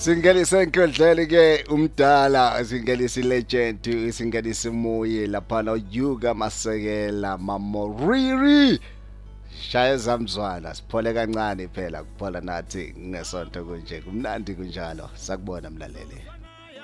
Singelise enkundleni ke umdala, singelise ilegend, singelise imuyi lapha no Yuga Masekela Mamoriri. Shaya zamzwana siphole kancane phela kuphola nathi ngesonto kunje kumnandi kunjalo sakubona mlaleli.